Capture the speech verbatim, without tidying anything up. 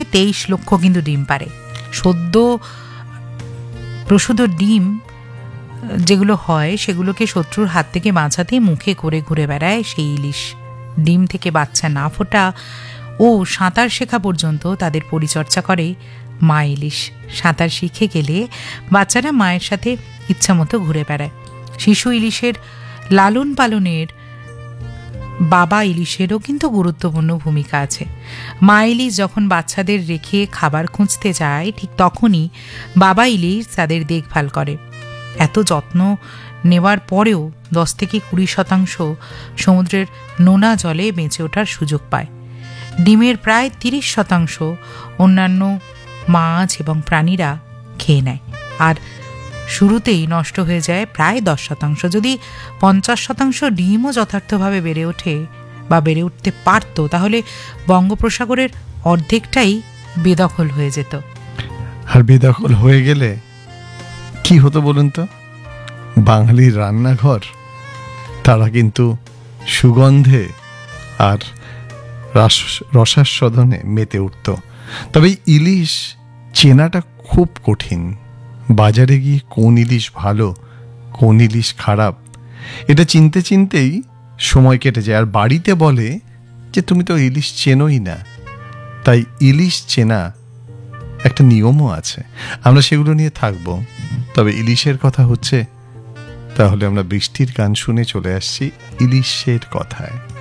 তেইশ লক্ষ কিন্তু ডিম পারে। সদ্য প্রসূত ডিম যেগুলো হয় সেগুলোকে শত্রুর হাত থেকে বাঁচাতে মুখে করে ঘুরে বেড়ায় সেই ইলিশ। ডিম থেকে বাচ্চা না ফোটা ও সাঁতার শেখা পর্যন্ত তাদের পরিচর্যা করে মা ইলিশ। সাঁতার শিখে গেলে বাচ্চারা মায়ের সাথে ইচ্ছামতো ঘুরে বেড়ায়। শিশু ইলিশের লালন পালনের বাবা ইলিশেরও কিন্তু গুরুত্বপূর্ণ ভূমিকা আছে। মা ইলিশ যখন বাচ্চাদের রেখে খাবার খুঁজতে যায়, ঠিক তখনই বাবা ইলিশ তাদের দেখভাল করে। এত যত্ন নেওয়ার পরেও দশ থেকে কুড়ি শতাংশ সমুদ্রের নোনা জলে বেঁচে ওঠার সুযোগ পায়। ডিমের প্রায় তিরিশ শতাংশ অন্যান্য মাছ এবং প্রাণীরা খেয়ে নেয়, আর শুরুতেই নষ্ট হয়ে যায় প্রায় দশ শতাংশ। যদি পঞ্চাশ শতাংশ ডিমও যথার্থভাবে বেড়ে ওঠে বা বেড়ে উঠতে পারত, তাহলে বঙ্গোপসাগরের অর্ধেকটাই বেদখল হয়ে যেত। আর বেদখল হয়ে গেলে কি হতো বলুন তো? বাঙালির রান্নাঘর তারা কিন্তু সুগন্ধে আর রসাস্বাদনে মেতে উঠত। তবে ইলিশ চেনাটা খুব কঠিন। বাজারে গিয়ে কোন ইলিশ ভালো কোন ইলিশ খারাপ এটা চিনতে চিনতেই সময় কেটে যায়। আর বাড়িতে বলে যে তুমি তো ইলিশ চেনোই না। তাই ইলিশ চেনা একটা নিয়মও আছে, আমরা সেগুলো নিয়ে থাকবো। তবে ইলিশের কথা হচ্ছে, তাহলে আমরা বৃষ্টির গান শুনে চলে আসছি ইলিশের কথায়।